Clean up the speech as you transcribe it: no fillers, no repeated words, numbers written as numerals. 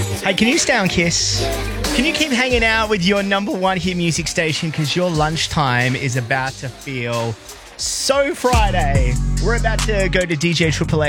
Hey, can you stay on Kiss? Can you keep hanging out with your number one hit music station? Because your lunchtime is about to feel so Friday. We're about to go to DJ Triple